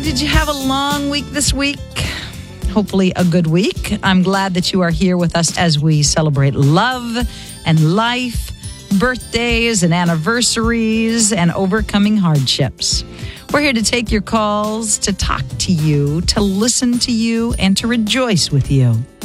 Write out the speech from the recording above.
Did you have a long week this week? Hopefully a good week. I'm glad that you are here with us as we celebrate love and life, birthdays and anniversaries, and overcoming hardships. We're here to take your calls, to talk to you, to listen to you, and to rejoice with you.